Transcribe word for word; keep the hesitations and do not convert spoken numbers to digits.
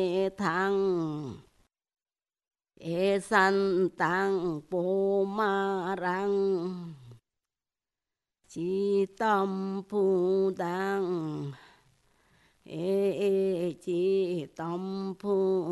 thăng e san tăng bồ ma răng chi tâm phu đăng e chi tâm phu